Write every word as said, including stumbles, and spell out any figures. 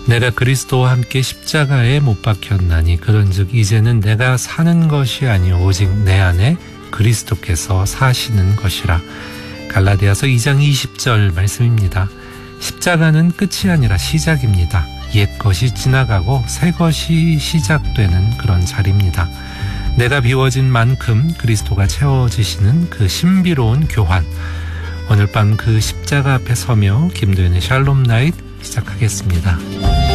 내가 그리스도와 함께 십자가에 못 박혔나니 그런즉 이제는 내가 사는 것이 아니요 오직 내 안에 그리스도께서 사시는 것이라. 갈라디아서 이 장 이십 절 말씀입니다. 십자가는 끝이 아니라 시작입니다. 옛 것이 지나가고 새 것이 시작되는 그런 자리입니다. 내가 비워진 만큼 그리스도가 채워지시는 그 신비로운 교환. 오늘 밤 그 십자가 앞에 서며 김도연의 샬롬 나잇 시작하겠습니다.